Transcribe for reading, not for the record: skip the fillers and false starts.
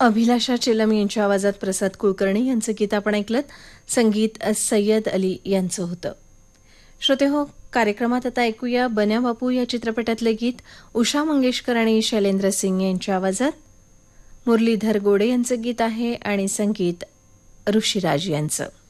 अभिलाषा चिलम यांच्या आवाजात प्रसाद कुलकर्णी यांचं गीत आपण ऐकलं. संगीत सय्यद अली यांचं होतं. श्रोते हो, कार्यक्रमात आता ऐकूया बन्या बापू या चित्रपटातले गीत उषा मंगेशकर आणि शैलेंद्र सिंग यांच्या आवाजात. मुरलीधर गोडे यांचं गीत आहे आणि संगीत ऋषिराज यांचं.